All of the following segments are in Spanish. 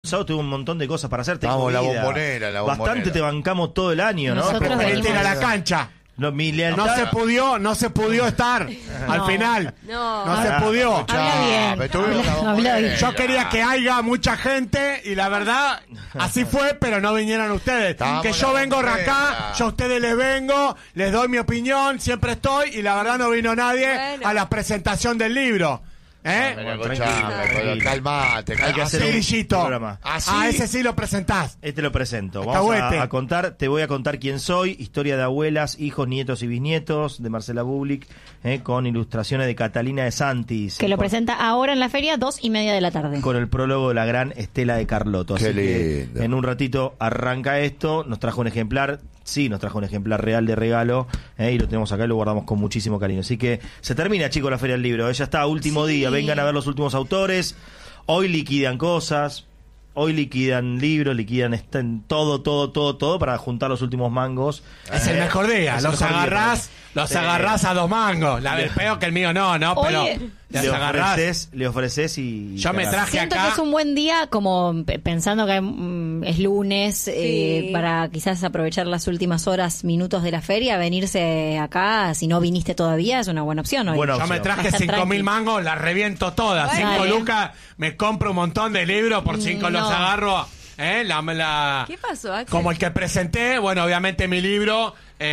sábado tuve un montón de cosas para hacer. Vamos, la vida. bombonera. Bastante te bancamos todo el año, ¿no? Nosotros venimos Ir a la cancha. No, mi lealtad... No se pudo estar al final. No se pudo. Habla bien. Habla bien. Yo quería que haya mucha gente y la verdad, así fue, pero no vinieron ustedes. Estamos Que yo la vengo bombonera. acá, yo a ustedes les vengo, les doy mi opinión, siempre estoy y la verdad no vino nadie a la presentación del libro. Pero escuchame, calmate. Hay que hacer un Grillito. programa. Ese sí lo presentás. Este lo presento. Vamos a contar, te voy a contar quién soy, historia de abuelas, hijos, nietos y bisnietos de Marcela Bublick, con ilustraciones de Catalina de Santis. Que lo presenta ahora en la feria, 2:30 de la tarde. Con el prólogo de la gran Estela de Carlotto. Qué Así que lindo. en un ratito arranca esto, nos trajo un ejemplar. Sí, nos trajo un ejemplar real de regalo y lo tenemos acá y lo guardamos con muchísimo cariño. Así que se termina, chicos, la Feria del Libro. Ya está, último día. Vengan a ver los últimos autores. Hoy liquidan cosas. Hoy liquidan libros, liquidan todo para juntar los últimos mangos. Es el mejor día. Es el Los mejor día, agarrás, a 2 mangos. El peor que el mío no, pero Oye, los agarrás. Le ofreces y... Yo me traje siento acá. que es un buen día, como pensando que es lunes, Sí. para quizás aprovechar las últimas horas, minutos de la feria, venirse acá. Si no viniste todavía, es una buena opción hoy. Bueno, Yo me traje 5.000 mangos, las reviento todas. Bueno. 5 Dale. lucas, me compro un montón de libros, por 5 los No. agarro. ¿Qué pasó, Axel? Como el que presenté, bueno, obviamente mi libro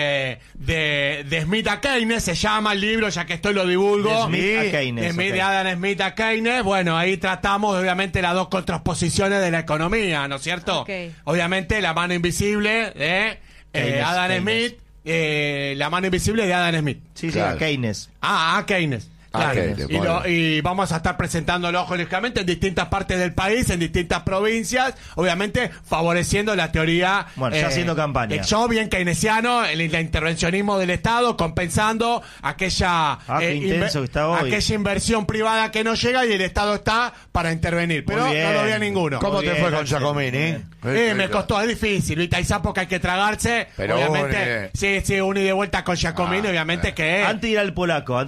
de Smith a Keynes, se llama el libro, ya que estoy lo divulgo. De Smith a Keynes, De Smith, ok. de Adam Smith a Keynes. Bueno, ahí tratamos obviamente las dos contraposiciones de la economía, ¿no es cierto? Ok. Obviamente la mano invisible de Adam Keynes. Smith, la mano invisible de Adam Smith. Sí, Claro. Keynes. Keynes. Claro. Keynes, Y, bueno. y vamos a estar presentándolo, lógicamente, en distintas partes del país, en distintas provincias, obviamente favoreciendo la teoría. Bueno, ya haciendo campaña. Yo, bien keynesiano, el intervencionismo del Estado, compensando aquella, qué intenso que está hoy. aquella inversión privada que no llega y el Estado está para intervenir. Pero Muy bien. no lo vi a ninguno. ¿Cómo te bien, fue con Axel. Giacomini? Me costó, es difícil, Vita, hay sapos que hay que tragarse. Pero obviamente, sí, uno y de vuelta con Giacomini, obviamente que Antes de ir al polaco,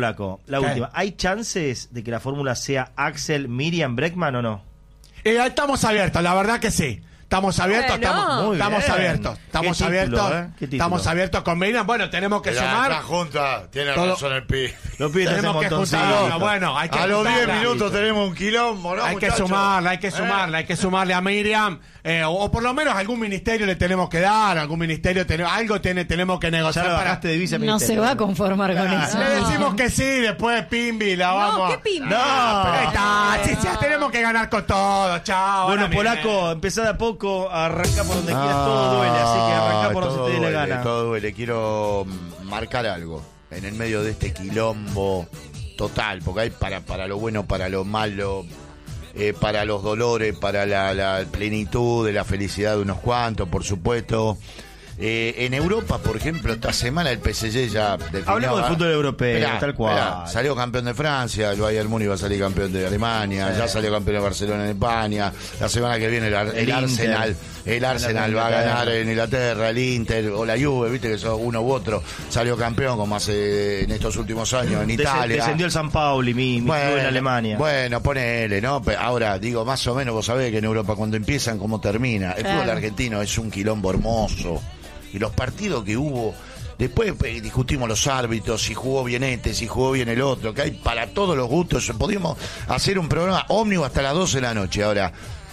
La ¿Qué? última. ¿Hay chances de que la fórmula sea Axel, Miriam, Breckman o no? Estamos abiertos, la verdad que sí. Estamos abiertos, Bueno. Muy estamos bien. abiertos. Estamos ¿Qué título, abiertos. ¿Qué título? Estamos abiertos con Miriam. Bueno, tenemos que sumar. La junta, tiene Todo- razón el pi. Los pibes hacen Tenemos que montoncito. juntarlo. Bueno, hay que A los 10 juntarla. minutos tenemos un quilombo, ¿no, Hay que muchachos? sumarla, hay que sumarle a Miriam. O por lo menos algún ministerio le tenemos que dar, algún ministerio, tenemos que Ya negociar lo para. bajaste de viceministerio. No se va a conformar con eso. Le decimos que sí, después Pimbi, la vamos. No, a- ¿qué Pimbi? No. Ahí está, sí, ya tenemos que ganar con todo, chao. Bueno, ahora polaco, empezá de a poco, arranca por donde quieras, todo duele, así que arranca por donde todo se te dé la duele, gana. Todo duele. Quiero marcar algo en el medio de este quilombo total, porque hay para lo bueno, para lo malo, para los dolores, para la plenitud de la felicidad de unos cuantos, por supuesto. En Europa, por ejemplo, esta semana el PSG ya definió. Hablemos del fútbol europeo, tal cual. Salió campeón de Francia, el Bayern Múnich va a salir campeón de Alemania, ya salió campeón de Barcelona en España. La semana que viene el Arsenal, va a ganar en Inglaterra, el Inter o la Juve, viste que son uno u otro, salió campeón como hace en estos últimos años en Italia. Descendió el San Pauli, mi club en Alemania. Bueno, ponele, ¿no? Ahora, digo, más o menos vos sabés que en Europa cuando empiezan, cómo termina. El Claro. fútbol argentino es un quilombo hermoso. Y los partidos que hubo, después discutimos los árbitros, si jugó bien este, si jugó bien el otro, que hay para todos los gustos. Podíamos hacer un programa ómnibus hasta las 12 de la noche. Ahora,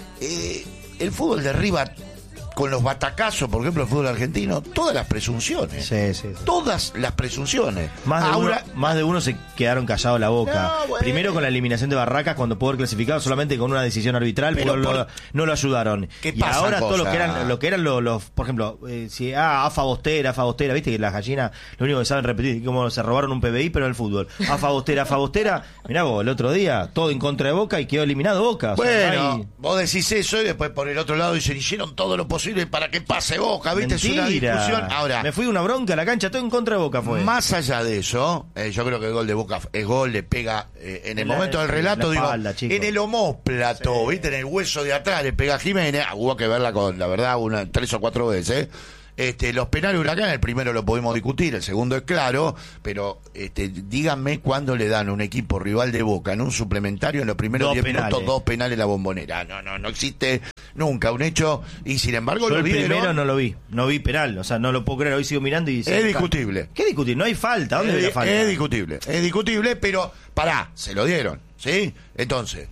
el fútbol derriba con los batacazos, por ejemplo, el fútbol argentino, todas las presunciones. Sí. Todas las presunciones. Más de uno se quedaron callados la boca. No, bueno. Primero con la eliminación de Barracas, cuando pudo haber clasificado solamente con una decisión arbitral, Pero pero no lo ayudaron. ¿Qué Y pasan ahora todo lo cosas? que eran los por ejemplo, si AFA Bostera, viste que las gallinas lo único que saben repetir es cómo se robaron un PBI, pero en el fútbol. AFA Bostera, mirá vos, el otro día, todo en contra de Boca y quedó eliminado Boca. O sea, Bueno, no hay- vos decís eso y después por el otro lado dicen, hicieron todo lo posible para que pase Boca, ¿viste? Es una Mentira. discusión. Ahora, Me fui una bronca a la cancha, todo en contra de Boca fue. más allá de eso, yo creo que el gol de Boca es gol, le pega en el momento del relato, la espalda, digo, chico. en el omóplato, ¿viste? En el hueso de atrás le pega a Jiménez, hubo que verla con, la verdad, 3 o 4 veces. Los penales de Huracán, el primero lo podemos discutir, el segundo es claro, pero díganme cuándo le dan a un equipo rival de Boca en un suplementario en los primeros 10 minutos 2 penales en la Bombonera. No existe nunca un hecho, y sin embargo yo lo el vieron. Primero no vi penal, o sea, no lo puedo creer, hoy sigo mirando y es discutible. ¿Qué discutir? No hay falta, ¿dónde hay falta? Es discutible, pero pará, se lo dieron, ¿sí? Entonces,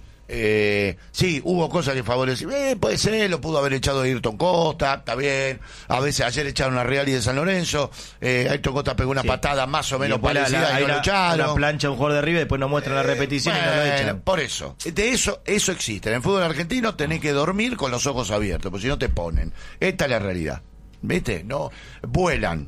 sí, hubo cosas que favorecieron, puede ser, lo pudo haber echado Ayrton Costa, está bien, a veces ayer echaron a Real y de San Lorenzo, Ayrton Costa pegó una patada más o menos parecida y no lo echaron. Una plancha a un jugador de River, después no muestran la repetición y no lo echan. Por eso, eso existe, en el fútbol argentino tenés que dormir con los ojos abiertos, porque si no te ponen, esta es la realidad, ¿viste? No, vuelan,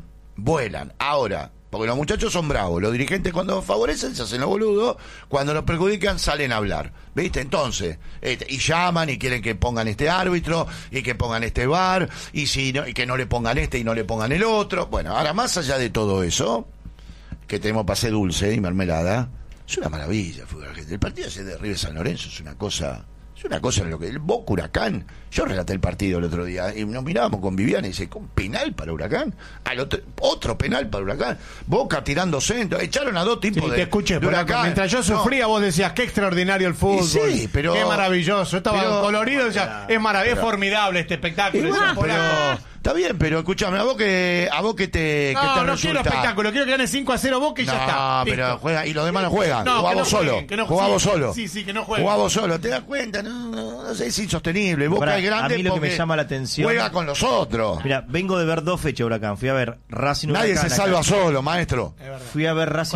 ahora. Porque los muchachos son bravos, los dirigentes cuando favorecen se hacen los boludos, cuando los perjudican salen a hablar, ¿viste? Entonces, y llaman y quieren que pongan este árbitro, y que pongan este VAR, y que no le pongan este y no le pongan el otro. Bueno, ahora más allá de todo eso, que tenemos pasé dulce y mermelada, es una maravilla el fútbol argentino. El partido ese de River San Lorenzo es una cosa en lo que el Boca Huracán, yo relaté el partido el otro día y nos mirábamos con Viviana y dice, ¿con penal para Huracán? Otro penal para Huracán, Boca tirando centro, echaron a dos tipos te escuché, de Huracán. Mientras yo sufría vos decías, qué extraordinario el fútbol, sí, pero, qué maravilloso, estaba colorido, decía, es formidable este espectáculo. Está bien, pero escúchame, a vos que te no quiero espectáculo, quiero que gane 5-0 Boca y ya está. No, pero juega, y los demás no juegan. Jugamos solo. Jugamos solo. Sí, que no jueguen. Jugamos solo, ¿te das cuenta? No sé, es insostenible. Boca es grande. A mí lo que me llama la atención, juega con los otros. Mira, vengo de ver 2 fechas Huracán. Fui a ver Racing Huracán. Nadie se salva solo, maestro. Fui a ver Racing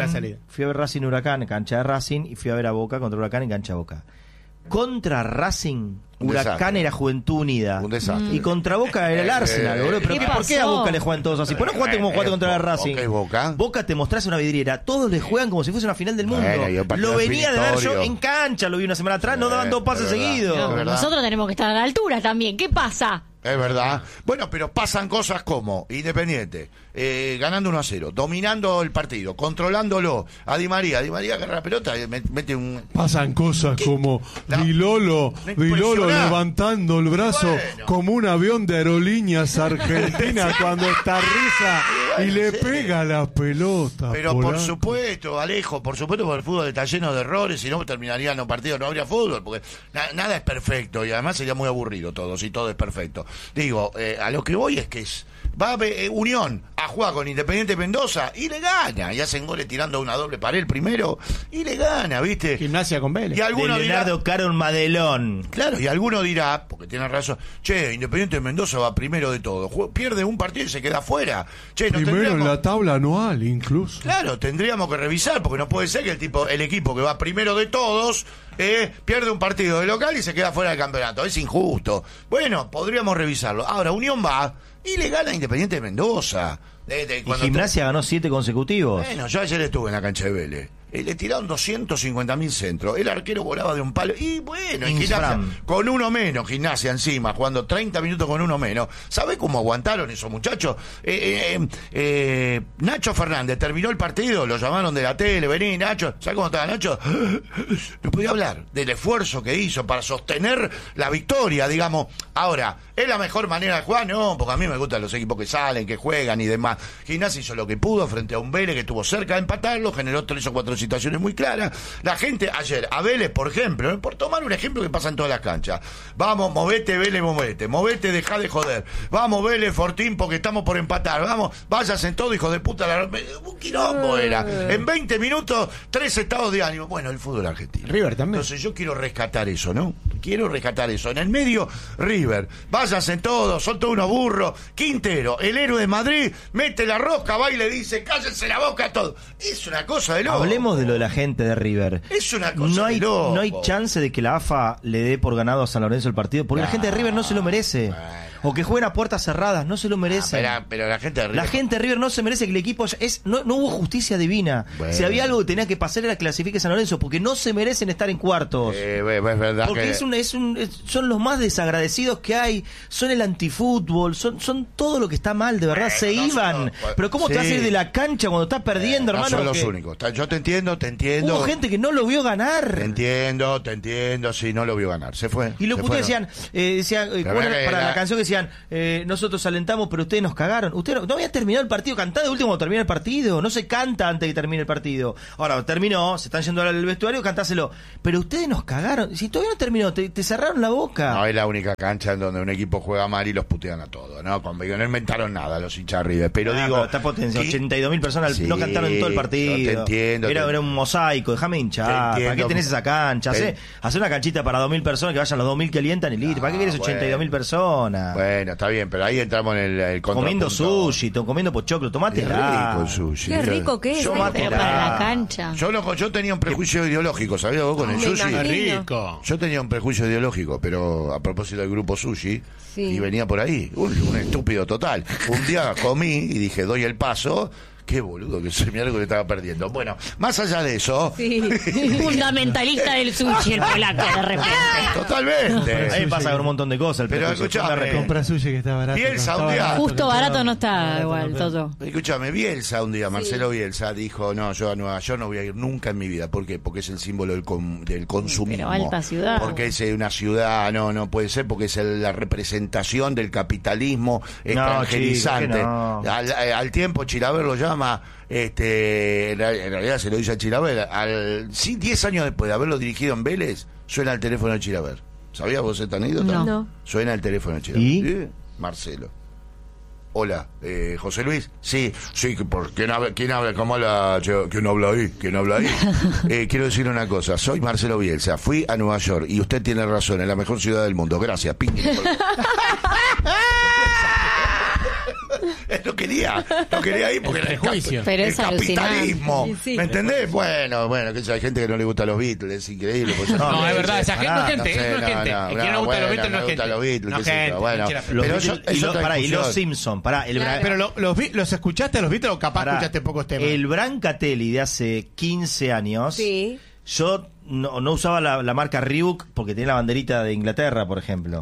Huracán, cancha de Racing, y fui a ver a Boca contra Huracán en cancha de Boca. Contra Racing, Huracán era Juventud Unida. Un desastre. Y contra Boca era el Arsenal, boludo. Pero ¿por qué a Boca le juegan todos así? ¿Por qué no jugaste como jugaste contra el Racing? Boca te mostrás una vidriera. Todos le juegan como si fuese una final del mundo. Lo venía de ver yo en cancha, lo vi una semana atrás, no daban 2 pases seguidos. Nosotros tenemos que estar a la altura también. ¿Qué pasa? Es verdad. Bueno, pero pasan cosas como Independiente, ganando 1-0, dominando el partido, controlándolo. A Di María agarra la pelota, mete un... Pasan cosas como Vilolo levantando el brazo como un avión de aerolíneas argentina cuando aterriza y le pega la pelota. Pero por supuesto, Alejo, porque el fútbol está lleno de errores, si no terminarían los partidos, no habría fútbol, porque nada es perfecto y además sería muy aburrido todo, si todo es perfecto. Digo, a lo que voy es que va a Unión a jugar con Independiente Mendoza y le gana, y hacen goles tirando una doble pared el primero y le gana, ¿viste? Gimnasia con Vélez. Y alguno Leonardo Caron Madelón. Claro, y alguno dirá, porque tiene razón, Independiente Mendoza va primero de todo, pierde un partido y se queda afuera. Primero en la tabla anual incluso. Claro, tendríamos que revisar, porque no puede ser que el equipo que va primero de todos pierde un partido de local y se queda fuera del campeonato. Es injusto. Bueno, podríamos revisarlo. Ahora, Unión va y le gana a Independiente de Mendoza. Y Gimnasia ganó 7 consecutivos. Bueno, yo ayer estuve en la cancha de Vélez. Le tiraron 250.000 centros. El arquero volaba de un palo. Y bueno, Gimnasia, con uno menos, Gimnasia encima, jugando 30 minutos con uno menos. ¿Sabe cómo aguantaron esos muchachos? Nacho Fernández terminó el partido, lo llamaron de la tele, vení Nacho. ¿Sabe cómo estaba Nacho? No podía hablar del esfuerzo que hizo para sostener la victoria, digamos. Ahora, ¿es la mejor manera de jugar? No, porque a mí me gustan los equipos que salen, que juegan y demás. Gimnasia hizo lo que pudo frente a un Vélez que estuvo cerca de empatarlo, generó 3 o 4 situaciones muy claras. La gente ayer, a Vélez, por ejemplo, por tomar un ejemplo que pasa en todas las canchas, vamos, movete Vélez, movete, dejá de joder, vamos Vélez, Fortín, porque estamos por empatar, vamos, váyanse en todo, hijo de puta, un quilombo era, en 20 minutos 3 estados de ánimo. Bueno, el fútbol argentino, River también. Entonces yo quiero rescatar eso, ¿no? En el medio, River, váyanse en todo, son todos unos burros. Quintero, el héroe de Madrid, mete la rosca, va y le dice, cállense la boca a todos. Es una cosa de loco. Hablemos de lo de la gente de River. Es una cosa de loco. No hay chance de que la AFA le dé por ganado a San Lorenzo el partido, porque la gente de River no se lo merece. O que jueguen a puertas cerradas, no se lo merecen. Pero la gente de River... La gente de River no se merece que el equipo... No hubo justicia divina. Bueno. Si había algo que tenía que pasar era clasifique San Lorenzo, porque no se merecen estar en cuartos. Es verdad porque que... son los más desagradecidos que hay, son el antifútbol, son todo lo que está mal, de verdad, se iban. Pero ¿cómo te vas a ir de la cancha cuando estás perdiendo, hermano? No son los únicos. Yo te entiendo. Hubo gente que no lo vio ganar. Te entiendo, sí, no lo vio ganar. Se fue. Y los putos decían, para la canción que decía, decían, nosotros alentamos, pero ustedes nos cagaron. Ustedes no habían terminado el partido, cantá de último cuando termina el partido. No se canta antes de que termine el partido. Ahora, terminó, se están yendo al vestuario, cantáselo. Pero ustedes nos cagaron. Si todavía no terminó, te cerraron la boca. No, es la única cancha en donde un equipo juega mal y los putean a todos, ¿no? No inventaron nada los hinchas River. Pero digo... Pero está potencia, 82.000 personas no cantaron en todo el partido. Te entiendo. Era un mosaico, déjame hinchar. ¿Para qué tenés esa cancha? Hacé una canchita para 2.000 personas, que vayan los 2.000 que alientan el litro. ¿Para qué querés 82.000 personas? Bueno, está bien, pero ahí entramos en el comiendo sushi, comiendo pochoclo, tomátela. Rico el sushi. Qué rico que es, pero para la cancha. Yo tenía un prejuicio ideológico, ¿sabías vos con el sushi? Rico. Yo tenía un prejuicio ideológico, pero a propósito del grupo sushi, y venía por ahí, un estúpido total. Un día comí y dije, doy el paso. Qué boludo que soy, mirá lo que le estaba perdiendo. Bueno, más allá de eso... Sí. Fundamentalista del sushi, el polaco, de repente. Totalmente. Ahí pasa con un montón de cosas. Pero escuchame, compra sushi que está barato. Bielsa un día... Justo barato no está igual, todo. Escúchame, Bielsa un día, Marcelo Bielsa dijo, no, yo a Nueva York no voy a ir nunca en mi vida. ¿Por qué? Porque es el símbolo del consumismo. Pero alta ciudad. Porque es una ciudad, no puede ser, porque es la representación del capitalismo extranjerizante. Al tiempo Chilaver lo llama, en realidad se lo dice a Chilaver, 10 años después de haberlo dirigido en Vélez, suena el teléfono de Chilaver. ¿Sabías vos esta anécdota? No. Suena el teléfono de Chilaver. ¿Y? Marcelo. Hola, José Luis. Sí, ¿quién habla? ¿Cómo habla? ¿Quién habla ahí? Quiero decir una cosa. Soy Marcelo Bielsa. Fui a Nueva York y usted tiene razón. Es la mejor ciudad del mundo. Gracias, Piñi. No quería ir porque era el capitalismo. Sí. ¿Me entendés? Bueno, que hay gente que no le gusta los Beatles, es increíble. Pues No, es verdad, esa gente no es gente. No, El que no gusta los Beatles no es gente. Los Beatles, no gente. Bueno, Y los Simpsons, Pero los escuchaste a los Beatles o capaz escuchaste pocos temas. El Brancatelli de hace 15 años. Sí. Yo no usaba la marca Reebok porque tenía la banderita de Inglaterra, por ejemplo.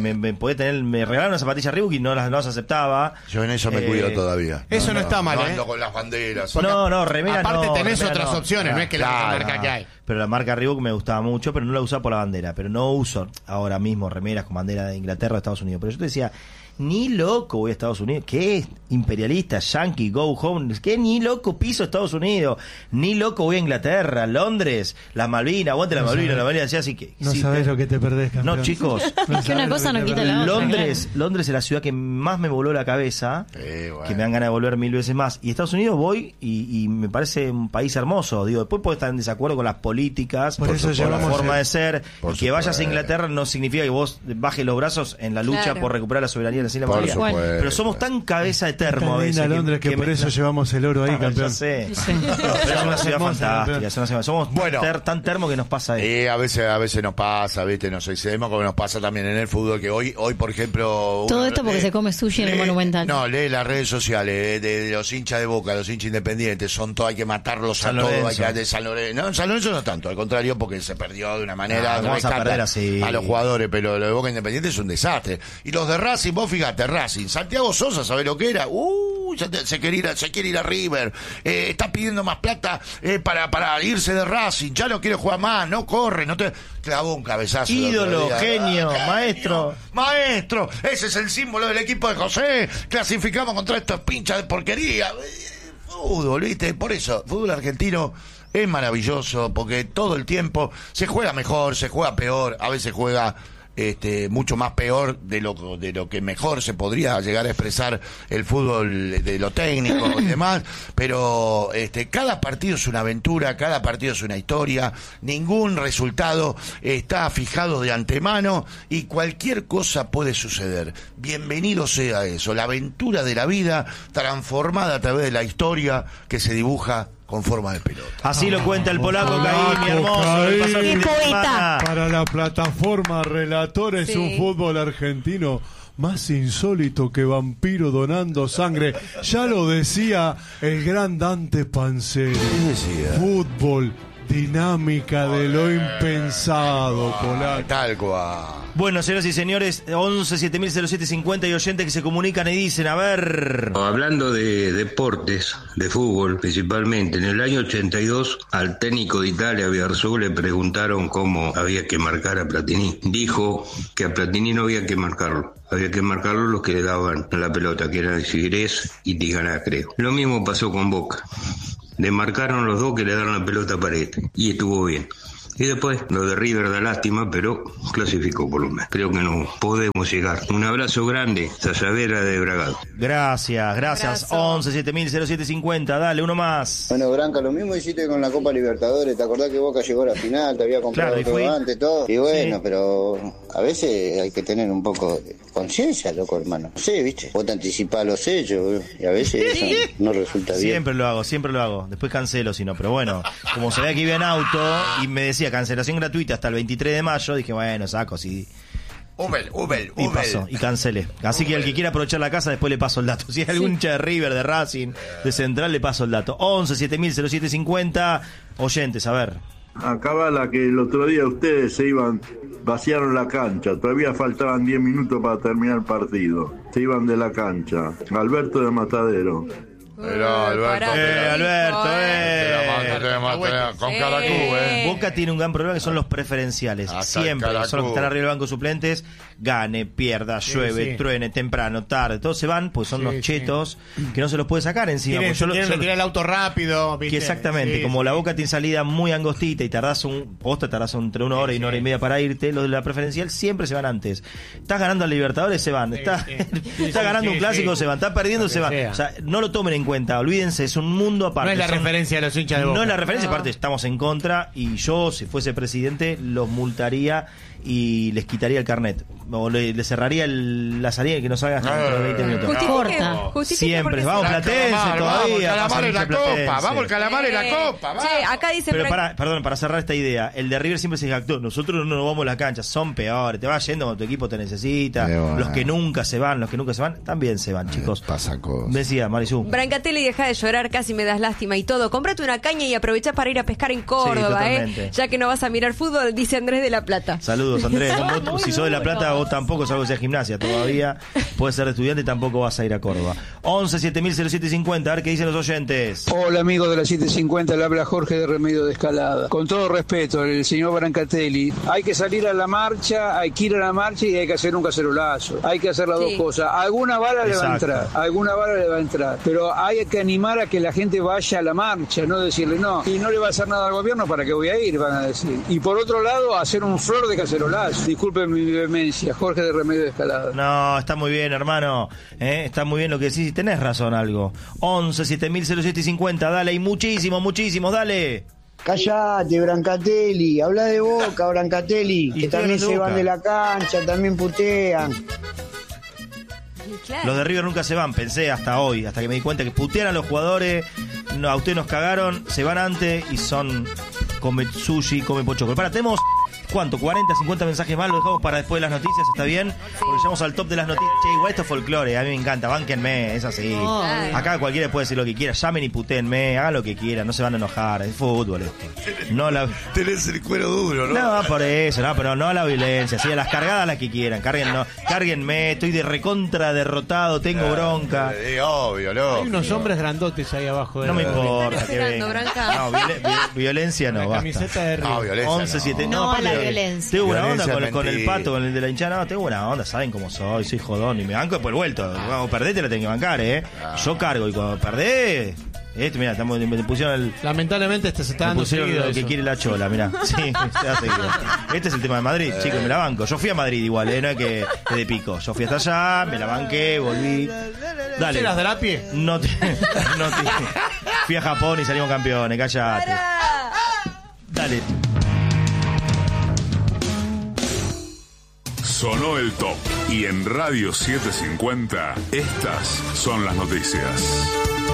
Me regalaron una zapatilla Reebok y no las aceptaba. Yo en eso me cuido todavía. Eso no está mal, no ando con las banderas. Remera aparte no. Tenés remera otras opciones, no es que la marca que hay. Pero la marca Reebok me gustaba mucho, pero no la usaba por la bandera. Pero no uso ahora mismo remeras con bandera de Inglaterra o Estados Unidos. Pero yo te decía, ni loco voy a Estados Unidos. ¿Qué? Imperialista, yankee, go home. ¿Qué? Ni loco piso Estados Unidos. Ni loco voy a Inglaterra, Londres, las Malvinas, aguante las Malvinas, la Malvinas, así que... No sabés lo que te perdés, campeón. No, chicos. Es que una cosa no quita la otra. Londres es la ciudad que más me voló la cabeza, bueno. que me dan ganas de volver 1000 veces más. Y Estados Unidos voy y me parece un país hermoso. Digo, después puedo estar en desacuerdo con las políticas, por eso la forma de ser. Y que vayas a Inglaterra no significa que vos bajes los brazos en la lucha por recuperar la soberanía de las Islas Malvinas. Pero somos tan cabeza de termo a veces. Londres que por eso llevamos el oro ahí, campeón. Ya sé. Pero es una ciudad fantástica. Somos tan termo que nos pasa eso. A veces nos pasa, ¿viste? Nos excedemos como nos pasa también en el fútbol, que hoy por ejemplo... Todo esto porque se come sushi en el Monumental. No, lee las redes sociales de los hinchas de Boca, los hinchas independientes, son todo, hay que matarlos a todos, de San Lorenzo. No, San Lorenzo no tanto, al contrario, porque se perdió de una manera... vamos a perder así. A los jugadores, pero lo de Boca Independiente es un desastre. Y los de Racing, vos fíjate, Racing, Santiago Sosa, ¿sabés lo que era? Se quiere ir a River, está pidiendo más plata para irse de Racing, ya no quiere jugar más, no corre, clavó un cabezazo. Ídolo, genio, maestro, ese es el símbolo del equipo de José, clasificamos contra estos pinchas de porquería. Fútbol, ¿viste? Por eso, fútbol argentino es maravilloso, porque todo el tiempo se juega mejor, se juega peor, a veces juega mucho más peor de lo que mejor se podría llegar a expresar el fútbol de lo técnico y demás, pero cada partido es una aventura, cada partido es una historia, ningún resultado está fijado de antemano y cualquier cosa puede suceder. Bienvenido sea eso, la aventura de la vida transformada a través de la historia que se dibuja con forma de pelota. Así lo cuenta el polaco Caí, mi hermoso. ¡Qué poeta! Para la plataforma Relatores, un fútbol argentino más insólito que vampiro donando sangre. Ya lo decía el gran Dante Panzeri. ¿Qué decía? Fútbol, dinámica de lo impensado, polaco. Tal cual. Bueno, señoras y señores, 11-7000-0750 y oyentes que se comunican y dicen, a ver... Hablando de deportes, de fútbol principalmente, en el año 82 al técnico de Italia, Biarzou, le preguntaron cómo había que marcar a Platini. Dijo que a Platini no había que marcarlo los que le daban la pelota, que eran Figueres y Tigana, creo. Lo mismo pasó con Boca. Le marcaron los dos que le daban la pelota a Paredes y estuvo bien. Y después, lo de River da lástima, pero clasificó por lo menos. Creo que no podemos llegar. Un abrazo grande, Sayavera de Bragado. Gracias. 11-7000-0750, dale, uno más. Bueno, Branca, lo mismo hiciste con la Copa Libertadores. ¿Te acordás que Boca llegó a la final? Te había comprado todo antes, todo. Y bueno, sí. Pero a veces hay que tener un poco de conciencia, loco, hermano. No sé, ¿viste? Vos te anticipás los hechos, y a veces eso no resulta bien. Siempre lo hago. Después cancelo, si no. Pero bueno, como sabía que iba en auto y me decía cancelación gratuita hasta el 23 de mayo, dije, bueno, saco, sí. Y pasó, y cancelé. Así que al que quiera aprovechar la casa, después le paso el dato. Si hay algún hincha de River, de Racing, de Central, le paso el dato. 11-7000-0750, oyentes, a ver. Acaba la que el otro día ustedes vaciaron la cancha, todavía faltaban 10 minutos para terminar el partido. Se iban de la cancha. Alberto de Matadero. Pero Alberto, con Caracú, Boca tiene un gran problema que son los preferenciales. Hasta siempre son los que están arriba del banco suplentes. Gane, pierda, llueve, truene, temprano, tarde, todos se van, pues son los chetos que no se los puede sacar encima. Quieren el auto rápido, ¿viste? Que exactamente, como la Boca tiene salida muy angostita y tardás entre una hora y una hora y media para irte, los de la preferencial siempre se van antes. Estás ganando a Libertadores, se van. Estás ganando un clásico, se van. Estás perdiendo, se van. O sea, no lo tomen en cuenta, olvídense, es un mundo aparte. No es la referencia de los hinchas de Boca. No es la referencia, aparte estamos en contra y yo, si fuese presidente, los multaría y les quitaría el carnet. O le cerraría la salida y que no salga hasta dentro de 20 minutos. Siempre, vamos Platense todavía. Vamos el calamar en la copa. Che, acá dice... Pero para cerrar esta idea, el de River siempre se jactó, nosotros no nos vamos a la cancha, son peores, te vas yendo cuando tu equipo te necesita, los que nunca se van, también se van, chicos. Pasa cosas. Decía Marisú. Brancatelli, deja de llorar, casi me das lástima y todo. Cómprate una caña y aprovechá para ir a pescar en Córdoba, ya que no vas a mirar fútbol, dice Andrés de La Plata. Saludos, Andrés. Si sos de La Plata, vos tampoco, salvo que sea gimnasia todavía, puedes ser de estudiante y tampoco vas a ir a Córdoba. 11-7000-0750, a ver qué dicen los oyentes. Hola, amigos de la 750, le habla Jorge de Remedio de Escalada. Con todo respeto, el señor Brancatelli, hay que salir a la marcha, hay que ir a la marcha y hay que hacer un cacerolazo. Hay que hacer las dos cosas. Alguna bala le va a entrar, pero hay que animar a que la gente vaya a la marcha, no decirle no. Y no le va a hacer nada al gobierno, ¿para qué voy a ir? Van a decir. Y por otro lado, hacer un flor de cacerolazo. Disculpen mi vehemencia, Jorge de Remedio de Escalada. No, está muy bien, hermano. Está muy bien lo que decís y tenés razón algo. 11-7000-0750, dale, y muchísimos, dale. Callate, Brancatelli, habla de Boca, Brancatelli, que también se van de la cancha, también putean. Claro. Los de River nunca se van, pensé hasta hoy, hasta que me di cuenta que putean a los jugadores, no, a ustedes nos cagaron, se van antes y son come sushi, come pochoclo. Tenemos ¿cuánto? 40, 50 mensajes más, lo dejamos para después de las noticias, ¿está bien? Porque llegamos al top de las noticias. Che, igual esto es folclore, a mí me encanta, bánquenme, es así. Acá cualquiera puede decir lo que quiera, llamen y putéenme, hagan lo que quieran, no se van a enojar, es fútbol esto. Tenés el cuero duro, ¿no? No, por eso, pero no a la violencia, sí, a las cargadas las que quieran, cárguenme, estoy de recontra derrotado, tengo bronca. Obvio, ¿no? Hay unos hombres grandotes ahí abajo. No me importa que vengan. No, violencia no, basta. Camiseta de River. No, violencia 11-7, no, a la violencia. Tengo una onda con el Pato, con el de la hinchada. No, tengo una onda, saben cómo soy jodón y me banco después el vuelto. Cuando perdés te la tengo que bancar, Yo cargo y cuando perdés... Mira, me pusieron lamentablemente se está dando seguido lo que quiere la chola, mirá. Sí, se da seguido. Este es el tema de Madrid, chicos, me la banco. Yo fui a Madrid igual, no es que de pico. Yo fui hasta allá, me la banqué, volví. Dale. ¿Eras de la pie? No te. Fui a Japón y salimos campeones, callate. Dale. Sonó el top y en Radio 750 estas son las noticias.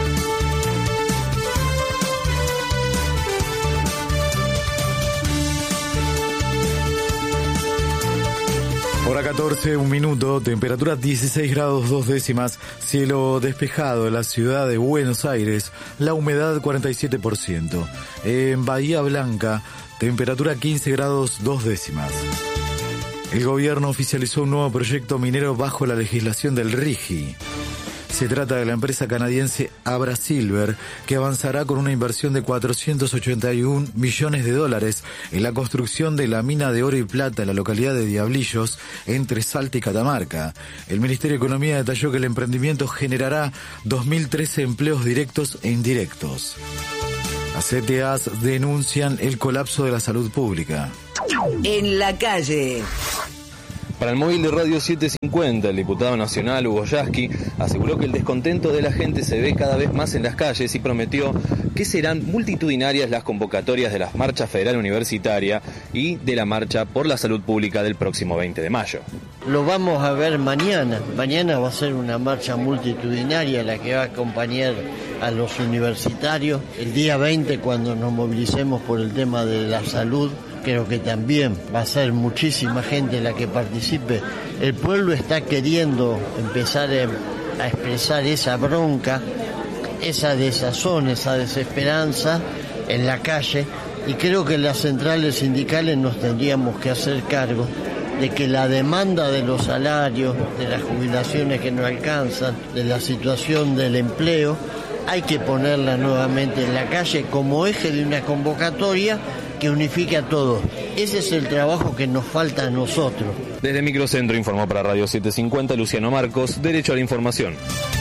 Hora 14, 1 minuto, temperatura 16 grados 2 décimas, cielo despejado en la ciudad de Buenos Aires, la humedad 47%. En Bahía Blanca, temperatura 15 grados 2 décimas. El gobierno oficializó un nuevo proyecto minero bajo la legislación del RIGI. Se trata de la empresa canadiense Abra Silver, que avanzará con una inversión de $481 millones en la construcción de la mina de oro y plata en la localidad de Diablillos, entre Salta y Catamarca. El Ministerio de Economía detalló que el emprendimiento generará 2.013 empleos directos e indirectos. Las CTAs denuncian el colapso de la salud pública. En la calle. Para el móvil de Radio 750, el diputado nacional Hugo Yasky aseguró que el descontento de la gente se ve cada vez más en las calles y prometió que serán multitudinarias las convocatorias de la Marcha Federal Universitaria y de la Marcha por la Salud Pública del próximo 20 de mayo. Lo vamos a ver mañana. Mañana va a ser una marcha multitudinaria la que va a acompañar a los universitarios. El día 20, cuando nos movilicemos por el tema de la salud, creo que también va a ser muchísima gente la que participe. El pueblo está queriendo empezar a expresar esa bronca, esa desazón, esa desesperanza en la calle, y creo que las centrales sindicales nos tendríamos que hacer cargo de que la demanda de los salarios, de las jubilaciones que no alcanzan, de la situación del empleo, hay que ponerla nuevamente en la calle como eje de una convocatoria que unifique a todos. Ese es el trabajo que nos falta a nosotros. Desde Microcentro informó para Radio 750 Luciano Marcos, Derecho a la Información.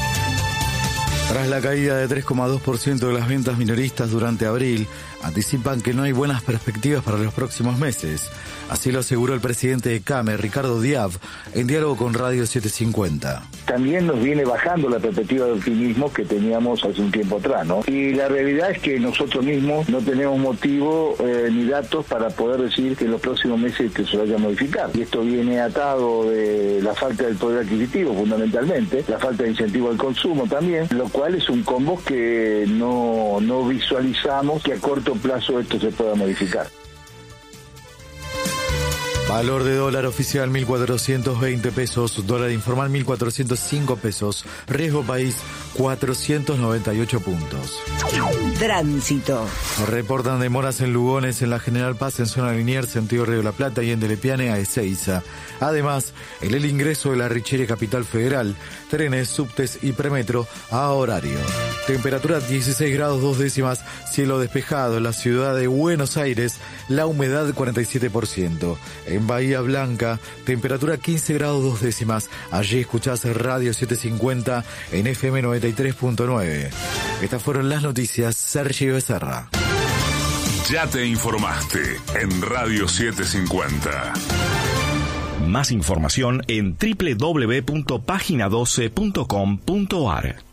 Tras la caída de 3,2% de las ventas minoristas durante abril, anticipan que no hay buenas perspectivas para los próximos meses. Así lo aseguró el presidente de CAME, Ricardo Diab, en diálogo con Radio 750. También nos viene bajando la perspectiva de optimismo que teníamos hace un tiempo atrás, ¿no? Y la realidad es que nosotros mismos no tenemos motivo ni datos para poder decir que en los próximos meses que se vaya a modificar. Y esto viene atado de la falta del poder adquisitivo, fundamentalmente, la falta de incentivo al consumo también, lo cual es un combo que no visualizamos que a corto plazo esto se pueda modificar. Valor de dólar oficial 1.420 pesos, dólar informal 1.405 pesos, riesgo país 498 puntos. Tránsito. Reportan demoras en Lugones, en la General Paz, en zona Liniers, sentido Río de la Plata, y en Delepiane a Ezeiza. Además, en el ingreso de la Richeria Capital Federal, trenes, subtes y premetro a horario. Temperatura 16 grados 2 décimas, cielo despejado en la ciudad de Buenos Aires, la humedad 47%. En Bahía Blanca, temperatura 15 grados 2 décimas. Allí escuchás Radio 750 en FM 93.9. Estas fueron las noticias. Sergio Becerra. Ya te informaste en Radio 750. Más información en www.pagina12.com.ar.